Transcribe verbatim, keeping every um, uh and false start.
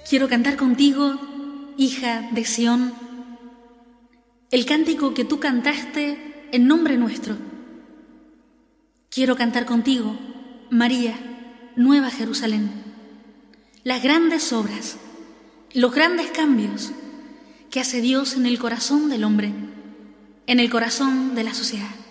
Quiero cantar contigo, hija de Sión, el cántico que tú cantaste en nombre nuestro. Quiero cantar contigo, María, Nueva Jerusalén, las grandes obras, los grandes cambios que hace Dios en el corazón del hombre, en el corazón de la sociedad.